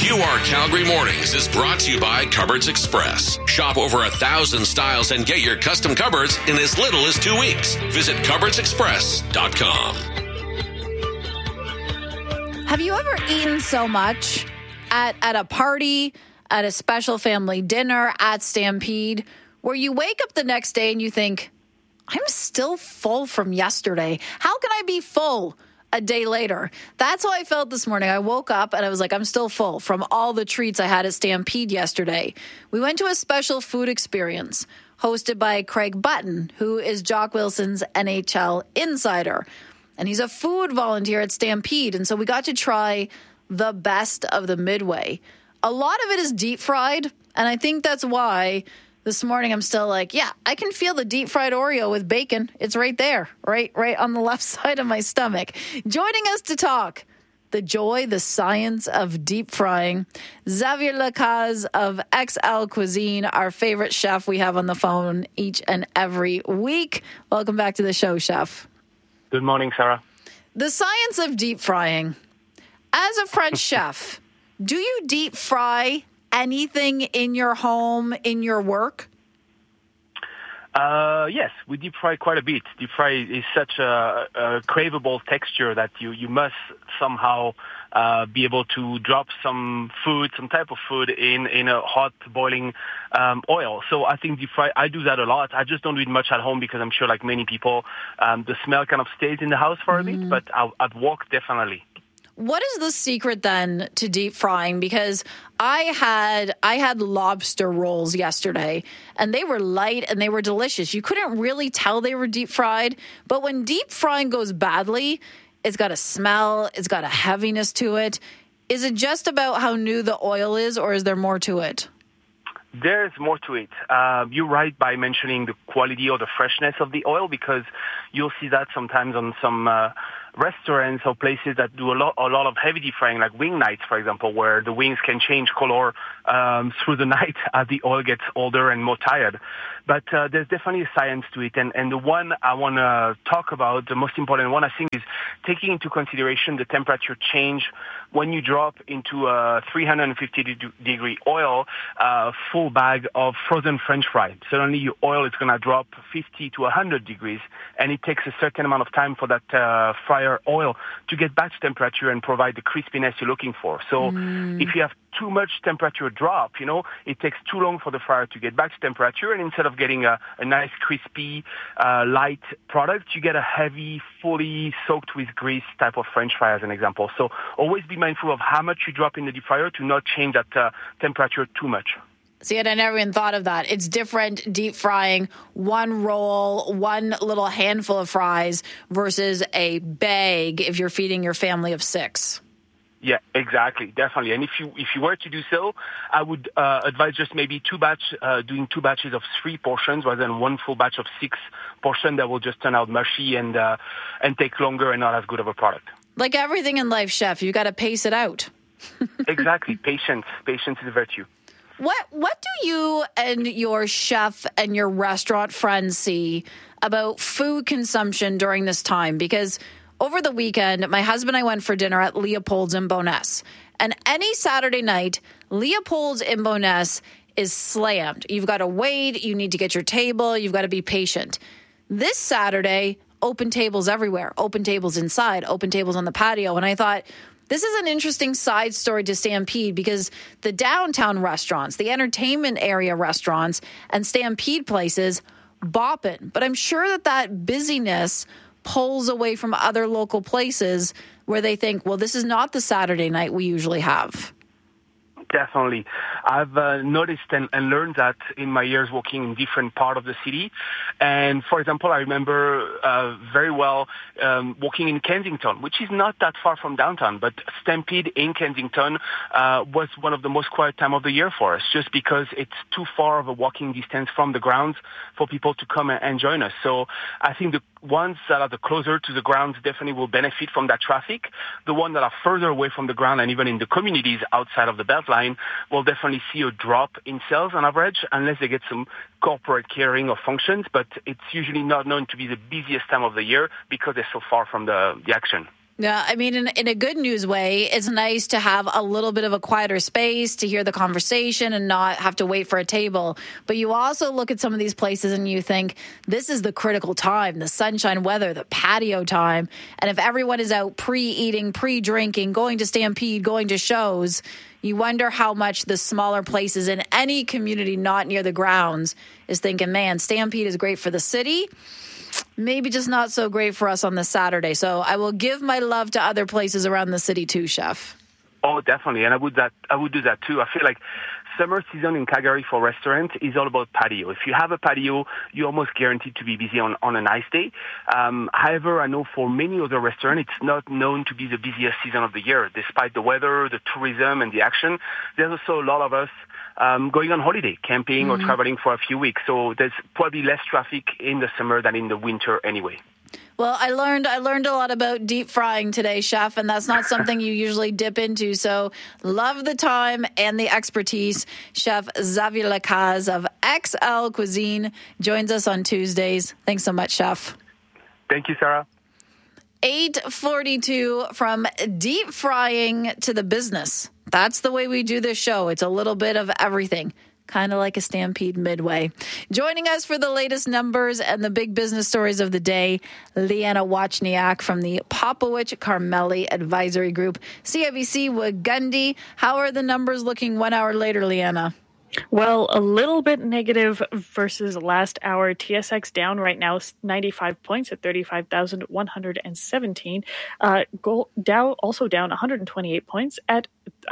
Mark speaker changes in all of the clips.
Speaker 1: UR Calgary Mornings is brought to you by Cupboards Express. Shop over 1,000 styles and get your custom cupboards in as little as 2 weeks. Visit cupboardsexpress.com.
Speaker 2: Have you ever eaten so much at a party, at a special family dinner, at Stampede, where you wake up the next day and you think, I'm still full from yesterday. How can I be full a day later? That's how I felt this morning. I woke up and I was like, I'm still full from all the treats I had at Stampede yesterday. We went to a special food experience hosted by Craig Button, who is Jock Wilson's NHL insider. And he's a food volunteer at Stampede. And so we got to try the best of the Midway. A lot of it is deep fried. And I think that's why this morning I'm still like, yeah, I can feel the deep fried Oreo with bacon. It's right there, right on the left side of my stomach. Joining us to talk the joy, the science of deep frying, Xavier Lacaze of XL Cuisine, our favorite chef we have on the phone each and every week. Welcome back to the show, Chef.
Speaker 3: Good morning, Sarah.
Speaker 2: The science of deep frying. As a French chef, do you deep fry anything in your home, in your work?
Speaker 3: Yes, we deep fry quite a bit. Deep fry is such a craveable texture that you must somehow be able to drop some food, some type of food in a hot boiling oil. So I think deep fry, I do that a lot. I just don't do it much at home because I'm sure like many people, the smell kind of stays in the house for a bit, but at work, definitely.
Speaker 2: What is the secret then to deep frying? Because I had lobster rolls yesterday and they were light and they were delicious. You couldn't really tell they were deep fried, but when deep frying goes badly, it's got a smell, it's got a heaviness to it. Is it just about how new the oil is, or is there more to it?
Speaker 3: There's more to it. You're right by mentioning the quality or the freshness of the oil, because you'll see that sometimes on some restaurants or places that do a lot of heavy deep frying, like wing nights, for example, where the wings can change color through the night as the oil gets older and more tired. But there's definitely a science to it. And the one I want to talk about, the most important one, I think, is taking into consideration the temperature change when you drop into a 350-degree oil, full bag of frozen French fries. Suddenly your oil is going to drop 50 to 100 degrees, and it takes a certain amount of time for that fryer oil to get back to temperature and provide the crispiness you're looking for. So if you have too much temperature drop, it takes too long for the fryer to get back to temperature, and instead of getting a nice, crispy, light product, you get a heavy, fully soaked with grease type of French fry, as an example. So always be mindful of how much you drop in the deep fryer to not change that temperature too much.
Speaker 2: See, and I never even thought of that. It's different deep frying one roll, one little handful of fries versus a bag if you're feeding your family of 6.
Speaker 3: Yeah, exactly, definitely. And if you were to do so, I would advise just maybe doing 2 batches of 3 portions rather than one full batch of 6 portions that will just turn out mushy and take longer and not as good of a product.
Speaker 2: Like everything in life, Chef, you got to pace it out.
Speaker 3: Exactly, patience is a virtue.
Speaker 2: What do you and your chef and your restaurant friends see about food consumption during this time? Because over the weekend, my husband and I went for dinner at Leopold's in Bowness. And any Saturday night, Leopold's in Bowness is slammed. You've got to wait. You need to get your table. You've got to be patient. This Saturday, open tables everywhere. Open tables inside. Open tables on the patio. And I thought, this is an interesting side story to Stampede, because the downtown restaurants, the entertainment area restaurants, and Stampede places bopping. But I'm sure that busyness pulls away from other local places where they think, well, this is not the Saturday night we usually have.
Speaker 3: Definitely. I've noticed and learned that in my years working in different parts of the city. And for example, I remember very well working in Kensington, which is not that far from downtown, but Stampede in Kensington was one of the most quiet time of the year for us, just because it's too far of a walking distance from the grounds for people to come and join us. So I think the ones that are the closer to the grounds definitely will benefit from that traffic. The ones that are further away from the ground and even in the communities outside of the Beltline will definitely see a drop in sales on average, unless they get some corporate catering or functions. But it's usually not known to be the busiest time of the year because they're so far from the action.
Speaker 2: Yeah, I mean, in a good news way, it's nice to have a little bit of a quieter space to hear the conversation and not have to wait for a table. But you also look at some of these places and you think, this is the critical time, the sunshine weather, the patio time. And if everyone is out pre-eating, pre-drinking, going to Stampede, going to shows, you wonder how much the smaller places in any community not near the grounds is thinking, man, Stampede is great for the city. Maybe just not so great for us on this Saturday. So I will give my love to other places around the city too, Chef.
Speaker 3: Oh, definitely. And I would do that too. I feel like summer season in Calgary for restaurants is all about patio. If you have a patio, you're almost guaranteed to be busy on a nice day. However, I know for many other restaurants, it's not known to be the busiest season of the year. Despite the weather, the tourism, and the action, there's also a lot of us going on holiday, camping or traveling for a few weeks. So there's probably less traffic in the summer than in the winter anyway.
Speaker 2: Well, I learned a lot about deep frying today, Chef, and that's not something you usually dip into. So love the time and the expertise. Chef Xavier Lacaze of XL Cuisine joins us on Tuesdays. Thanks so much, Chef.
Speaker 3: Thank you, Sarah.
Speaker 2: 8:42 from deep frying to the business. That's the way we do this show. It's a little bit of everything, kind of like a Stampede Midway. Joining us for the latest numbers and the big business stories of the day, Leanna Wachniak from the Popowich Carmeli Advisory Group. CIBC Wagundi, how are the numbers looking 1 hour later, Leanna?
Speaker 4: Well, a little bit negative versus last hour. TSX down right now 95 points at 35,117. Dow also down 128 points at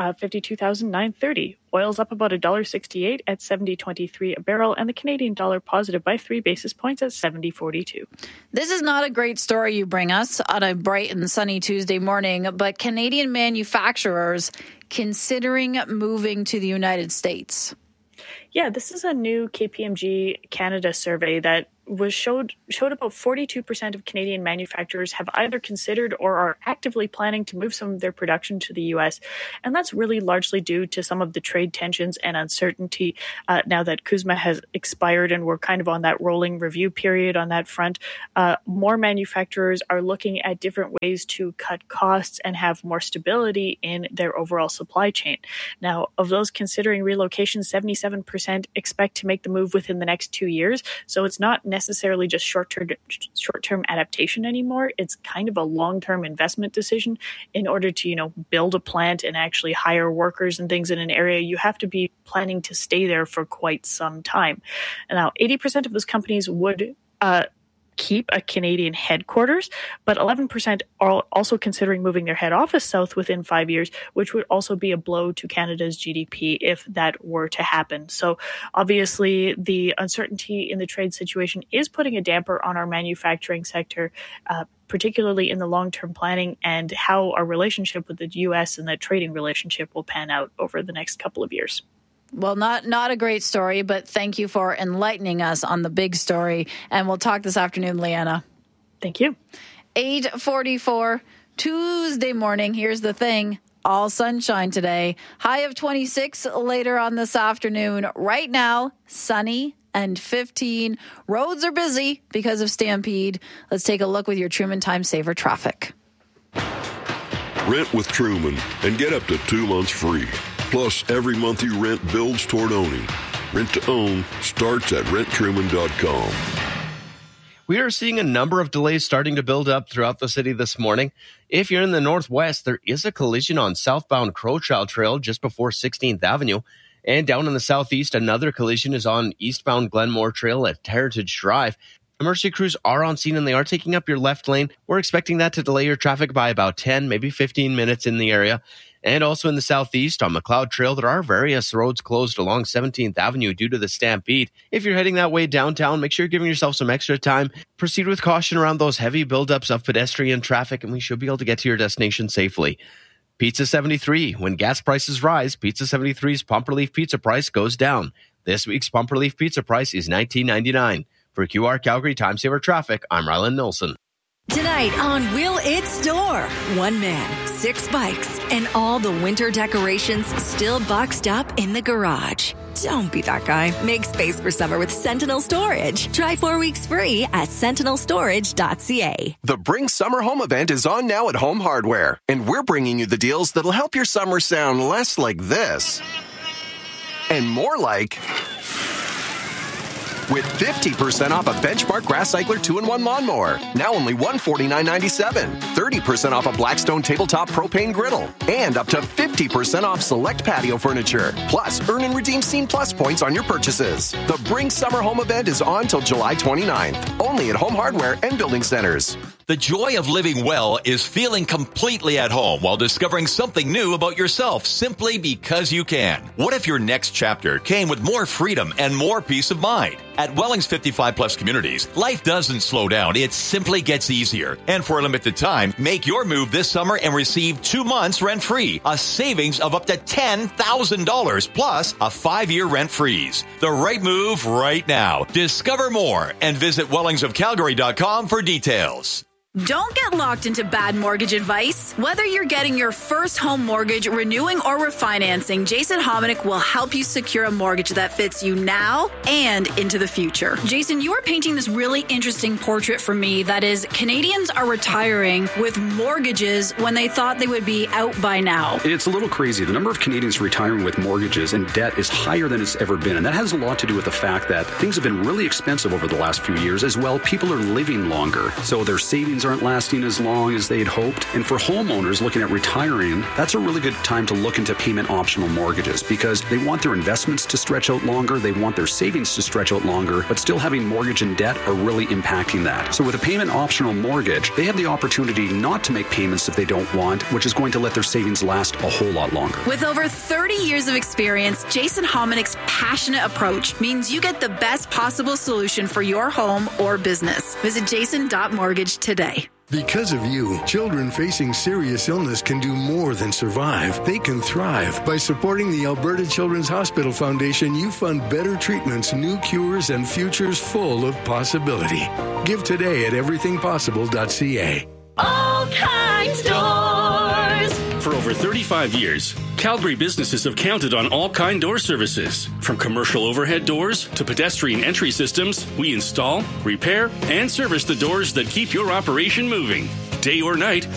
Speaker 4: 52,930. Oil's up about $1.68 at 70.23 a barrel, and the Canadian dollar positive by 3 basis points at 70.42.
Speaker 2: This is not a great story you bring us on a bright and sunny Tuesday morning, but Canadian manufacturers considering moving to the United States.
Speaker 4: Yeah, this is a new KPMG Canada survey that showed about 42% of Canadian manufacturers have either considered or are actively planning to move some of their production to the U.S. And that's really largely due to some of the trade tensions and uncertainty now that CUSMA has expired and we're kind of on that rolling review period on that front. More manufacturers are looking at different ways to cut costs and have more stability in their overall supply chain. Now, of those considering relocation, 77% expect to make the move within the next 2 years. So it's not necessarily just short-term adaptation anymore. It's kind of a long-term investment decision in order to, build a plant and actually hire workers and things in an area. You have to be planning to stay there for quite some time. Now, 80% of those companies would keep a Canadian headquarters, but 11% are also considering moving their head office south within 5 years, which would also be a blow to Canada's GDP if that were to happen. So obviously the uncertainty in the trade situation is putting a damper on our manufacturing sector, particularly in the long-term planning and how our relationship with the U.S. and that trading relationship will pan out over the next couple of years.
Speaker 2: Well, not a great story, but thank you for enlightening us on the big story. And we'll talk this afternoon, Leanna.
Speaker 4: Thank you.
Speaker 2: 8:44, Tuesday morning. Here's the thing. All sunshine today. High of 26 later on this afternoon. Right now, sunny and 15. Roads are busy because of Stampede. Let's take a look with your Truman Time Saver traffic.
Speaker 5: Rent with Truman and get up to 2 months free. Plus, every month you rent builds toward owning. Rent to own starts at renttruman.com.
Speaker 6: We are seeing a number of delays starting to build up throughout the city this morning. If you're in the northwest, there is a collision on southbound Crowchild Trail just before 16th Avenue. And down in the southeast, another collision is on eastbound Glenmore Trail at Heritage Drive. Emergency crews are on scene and they are taking up your left lane. We're expecting that to delay your traffic by about 10, maybe 15 minutes in the area. And also in the southeast on McLeod Trail, there are various roads closed along 17th Avenue due to the Stampede. If you're heading that way downtown, make sure you're giving yourself some extra time. Proceed with caution around those heavy buildups of pedestrian traffic, and we should be able to get to your destination safely. Pizza 73. When gas prices rise, Pizza 73's Pump Relief Pizza price goes down. This week's Pump Relief Pizza price is $19.99. For QR Calgary Time Saver Traffic, I'm Ryland Nilsson.
Speaker 7: Tonight on Will It Store? 1 man, 6 bikes, and all the winter decorations still boxed up in the garage. Don't be that guy. Make space for summer with Sentinel Storage. Try 4 weeks free at sentinelstorage.ca.
Speaker 8: The Bring Summer Home event is on now at Home Hardware, and we're bringing you the deals that'll help your summer sound less like this and more like... with 50% off a Benchmark Grass Cycler 2-in-1 lawnmower. Now only $149.97. 30% off a Blackstone tabletop propane griddle. And up to 50% off select patio furniture. Plus, earn and redeem Scene Plus points on your purchases. The Bring Summer Home event is on till July 29th. Only at Home Hardware and Building Centers.
Speaker 9: The joy of living well is feeling completely at home while discovering something new about yourself simply because you can. What if your next chapter came with more freedom and more peace of mind? At Welling's 55 Plus communities, life doesn't slow down. It simply gets easier. And for a limited time, make your move this summer and receive 2 months rent-free, a savings of up to $10,000 plus a 5-year rent freeze. The right move right now. Discover more and visit wellingsofcalgary.com for details.
Speaker 2: Don't get locked into bad mortgage advice. Whether you're getting your first home mortgage, renewing, or refinancing, Jason Hominick will help you secure a mortgage that fits you now and into the future. Jason, you are painting this really interesting portrait for me that is Canadians are retiring with mortgages when they thought they would be out by now.
Speaker 10: It's a little crazy. The number of Canadians retiring with mortgages and debt is higher than it's ever been. And that has a lot to do with the fact that things have been really expensive over the last few years as well. People are living longer, so their savings aren't lasting as long as they'd hoped. And for homeowners looking at retiring, that's a really good time to look into payment optional mortgages because they want their investments to stretch out longer, they want their savings to stretch out longer, but still having mortgage and debt are really impacting that. So with a payment optional mortgage, they have the opportunity not to make payments if they don't want, which is going to let their savings last a whole lot longer.
Speaker 2: With over 30 years of experience, Jason Hominick's passionate approach means you get the best possible solution for your home or business. Visit jason.mortgage today.
Speaker 11: Because of you, children facing serious illness can do more than survive. They can thrive. By supporting the Alberta Children's Hospital Foundation, you fund better treatments, new cures, and futures full of possibility. Give today at everythingpossible.ca.
Speaker 12: All Kinds Doors. For over 35 years, Calgary businesses have counted on All Kind Door services. From commercial overhead doors to pedestrian entry systems, we install, repair, and service the doors that keep your operation moving. Day or night,